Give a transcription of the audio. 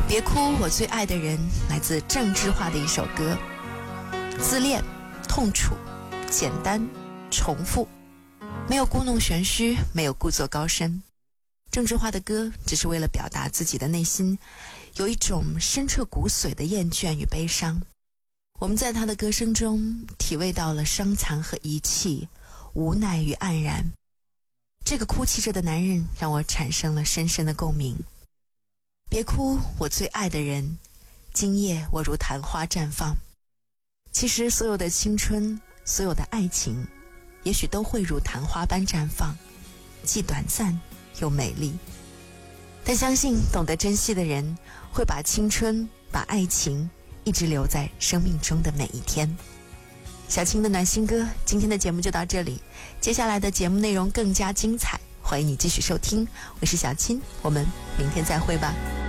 别哭，我最爱的人，来自郑智化的一首歌。自恋、痛楚、简单、重复，没有故弄玄虚，没有故作高深。郑智化的歌只是为了表达自己的内心有一种深彻骨髓的厌倦与悲伤。我们在他的歌声中体味到了伤残和遗弃，无奈与黯然。这个哭泣着的男人让我产生了深深的共鸣。别哭，我最爱的人，今夜我如昙花绽放。其实所有的青春，所有的爱情，也许都会如昙花般绽放，既短暂又美丽。但相信懂得珍惜的人，会把青春，把爱情一直留在生命中的每一天。小青的暖心歌，今天的节目就到这里，接下来的节目内容更加精彩，欢迎你继续收听。我是小青，我们明天再会吧。